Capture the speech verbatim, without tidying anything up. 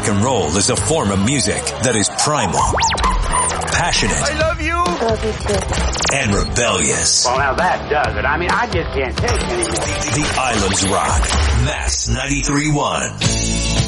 rock and roll is a form of music that is primal, passionate, I love you, love you too, and rebellious. Well, now that does it. I mean, I just can't take anymore. The Islands Rock. Mass ninety-three point one.